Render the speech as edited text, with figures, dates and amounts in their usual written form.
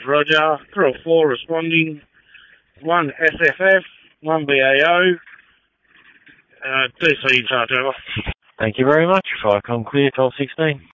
Roger. 304 responding. 1 SFF, 1 BAO. DC in charge, over. Thank you very much. Fire com clear, 1216.